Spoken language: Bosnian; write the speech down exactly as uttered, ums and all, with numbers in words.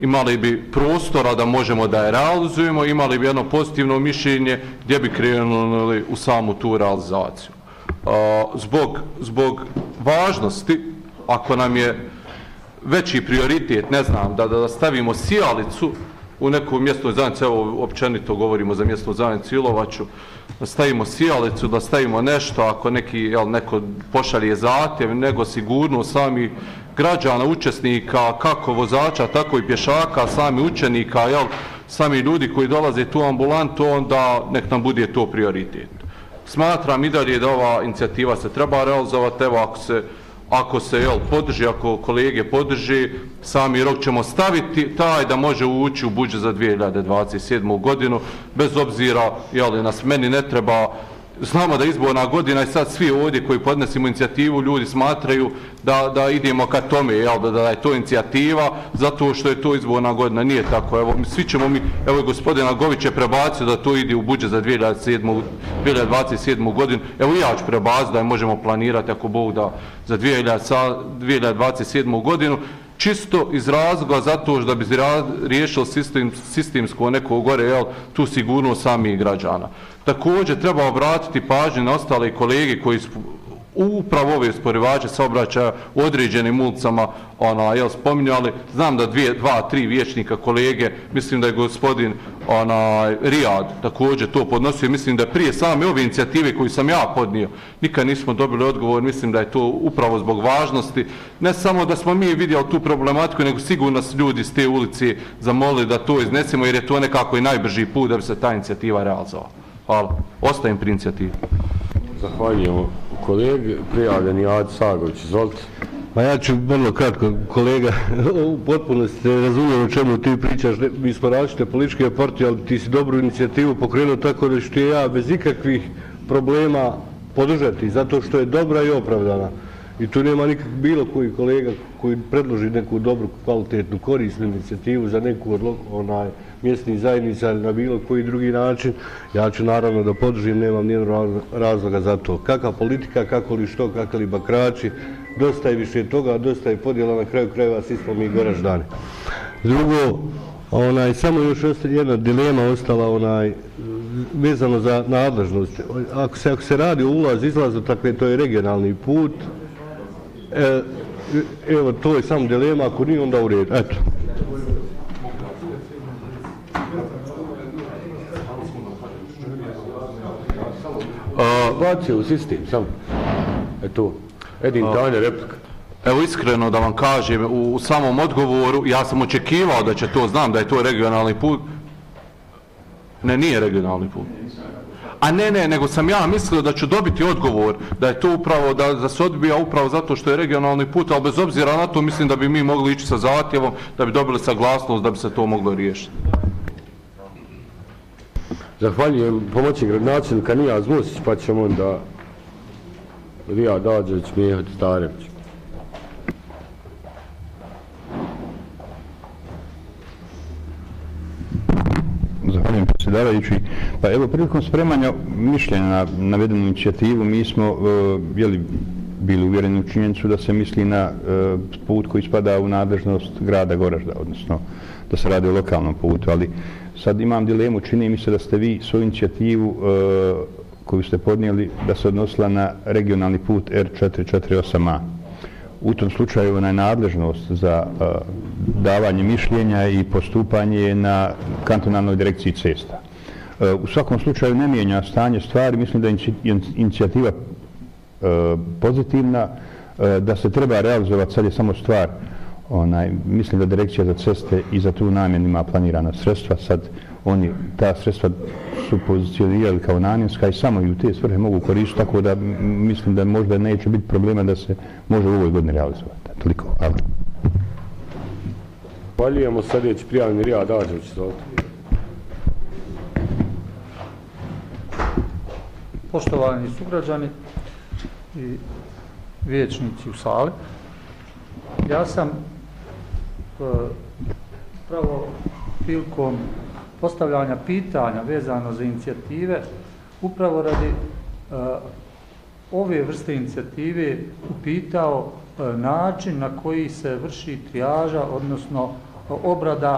imali bi prostora da možemo da je realizujemo, imali bi jedno pozitivno mišljenje gdje bi krenuli u samu tu realizaciju. Zbog, zbog važnosti, ako nam je veći prioritet, ne znam, da, da stavimo sijalicu u neku mjesnu zajednicu, evo općenito govorimo za mjesnu zajednicu Ilovaču, da stavimo sijalicu, da stavimo nešto, ako neki, jel, neko pošalje zahtjev, nego sigurno sami građana, učesnika, kako vozača, tako i pješaka, sami učenika, jel, sami ljudi koji dolaze tu ambulantu, onda nek nam bude to prioritet. Smatram i dalje da ova inicijativa se treba realizovati, evo ako se Ako se jel, podrži, ako kolege podrži, sami rok ćemo staviti taj da može ući u budžet za dvije hiljade dvadeset sedmu. godinu, bez obzira, jel, nas meni ne treba, znamo da je izborna godina i sad svi ovdje koji podnesimo inicijativu, ljudi smatraju da, da idemo ka tome, jel, da, da je to inicijativa, zato što je to izborna godina, nije tako. Evo, svi ćemo mi, evo gospodin Agović je prebacio da to ide u budžet za dvije hiljade dvadeset sedmu. godinu, evo ja ću prebaciti da je možemo planirati, ako Bog da, za dvije hiljade dvadeset sedmu. godinu, čisto iz razloga zato da bi riješili sistem, sistemsko neko gore, jel, tu sigurnost samih građana. Također treba obratiti pažnju na ostale kolege koji upravo ove sporivače saobraćaja u određenim ulicama ona, jel, spominjali. Znam da dvije, dva, tri vijećnika kolege, mislim da je gospodin ona, Rijad također to podnosio. Mislim da je prije same ove inicijative koju sam ja podnio, nikad nismo dobili odgovor. Mislim da je to upravo zbog važnosti. Ne samo da smo mi vidjeli tu problematiku, nego sigurno su ljudi s te ulice zamolili da to iznesemo, jer je to nekako i najbrži put da bi se ta inicijativa realizovala. Hvala. Ostajem pri inicijativi. Zahvaljujemo kolegi. Prijavljeni Adi Sagović, izvolite. Pa ja ću vrlo kratko, kolega, u potpunosti ne razumijem o čemu ti pričaš. Mi smo različite političke partije, ali ti si dobru inicijativu pokrenuo tako da ću ti ja bez ikakvih problema podržati, zato što je dobra i opravdana. I tu nema nikak bilo koji kolega koji predloži neku dobru, kvalitetnu, korisnu inicijativu za neku od onaj, mjesnih zajednica ili na bilo koji drugi način. Ja ću naravno da podržim, nemam nijednog razloga za to. Kakva politika, kako li što, kakvi li bakrači, dosta je više toga, dosta je podjela, na kraju krajeva, svi smo mi Goraždani. Drugo, onaj, samo još jedna dilema ostala, onaj, vezano za nadležnost. Ako se, ako se radi o ulaz, izlazu, takve, to je regionalni put. E, evo, to je samo dilema, ako nije, onda u redu. Eto. Bacio u sistem, samo. Eto, Edin Tanja, replika. Evo, iskreno da vam kažem, u, u samom odgovoru, ja sam očekivao da će to, znam da je to regionalni put. Ne, nije regionalni put. A ne, ne, nego sam ja mislio da ću dobiti odgovor, da je to upravo, da, da se odbija upravo zato što je regionalni put, ali bez obzira na to mislim da bi mi mogli ići sa zahtjevom, da bi dobili saglasnost, da bi se to moglo riješiti. Zahvaljujem pomoćnik gradonačelnika Nijaz Musić, pa ćemo onda Rijad Ađević, Mijehot Starević. Zahvaljujem predsjedavajući. Pa evo, prilikom spremanja mišljenja na navedenu inicijativu, mi smo uh, jeli, bili uvjereni u činjenicu da se misli na uh, put koji spada u nadležnost grada Goražda, odnosno da se radi o lokalnom putu, ali sad imam dilemu, čini mi se da ste vi svoju inicijativu uh, koju ste podnijeli da se odnosila na regionalni put R četiri četiri osam A. U tom slučaju ona je nadležnost za uh, davanje mišljenja i postupanje na kantonalnoj direkciji cesta. Uh, u svakom slučaju ne mijenja stanje stvari, mislim da je inicijativa uh, pozitivna, uh, da se treba realizovati, sad je samo stvar. Onaj, mislim da direkcija za ceste i za tu namjenu ima planirana sredstva, sad oni ta sredstva su pozicionirali kao namjenska i samo i u te svrhe mogu koristiti, tako da mislim da možda neće biti problema da se može u ovoj godini realizovati. Toliko, hvala. Hvaljujemo sljedeći prijavljeni Rijad Ađević, izvolite. Poštovani sugrađani i vijećnici u sali, ja sam pravo prilikom postavljanja pitanja vezano za inicijative, upravo radi uh, ove vrste inicijative upitao uh, način na koji se vrši trijaža, odnosno uh, obrada